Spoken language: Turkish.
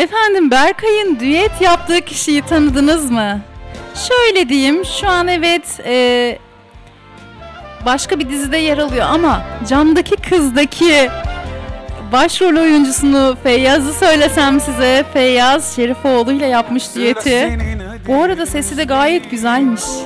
Efendim, Berkay'ın düet yaptığı kişiyi tanıdınız mı? Şöyle diyeyim, şu an evet başka bir dizide yer alıyor ama Camdaki Kız'daki başrol oyuncusunu, Feyyaz'ı söylesem size, Feyyaz Şerifoğlu ile yapmış düeti. Bu arada sesi de gayet güzelmiş.